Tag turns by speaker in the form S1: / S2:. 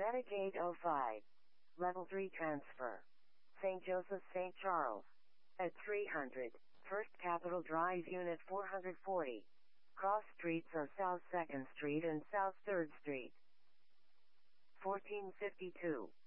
S1: Static 805. Level 3 transfer. St. Joseph, St. Charles. At 300. First Capitol Drive, Unit 440. Cross streets are South 2nd Street and South 3rd Street. 1452.